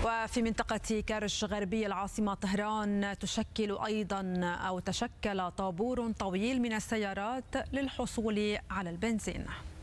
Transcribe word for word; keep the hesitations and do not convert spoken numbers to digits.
وفي منطقة كرج غربي العاصمة طهران تشكل أيضا أو تشكل طابور طويل من السيارات للحصول على البنزين.